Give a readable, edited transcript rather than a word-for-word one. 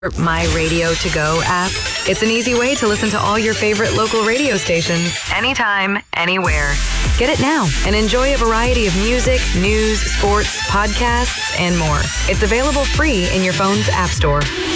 My Radio To Go app. It's an easy way to listen to all your favorite local radio stations, anytime, anywhere. Get it now and enjoy a variety of music, news, sports, podcasts, and more. It's available free in your phone's app store.